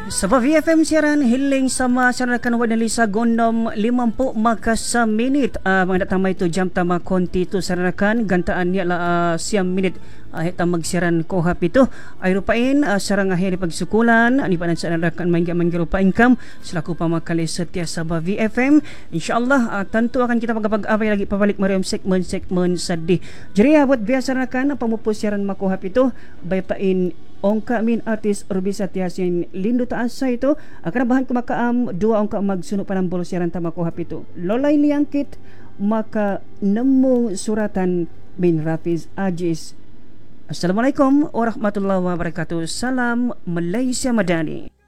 Sa VFM siaran hiling sama saranakan wadali sa gondom 50 maka sa minit mga datama itu jam tama konti tu saranakan gantaan niya la siam minit hita magsiaran ko hapito ay rupain sarang ahiri pagsukulan ani panan saranakan mangga rupa income selaku pamakali setia sa VFM insyaallah tentu akan kita pagapag-abay lagi pabalik mariam segmen sedih jadi buat biasa saranakan pamupos siaran mako hapito bay pain ongka min artis Ruby Satyasyan lindo taasa ito akan bahan kumakaam dua ongka magsuno panambol siaran tamako hapito lolay liangkit maka nemu suratan min Rafiz Ajis. Assalamualaikum warahmatullahi wabarakatuh. Salam Malaysia Madani.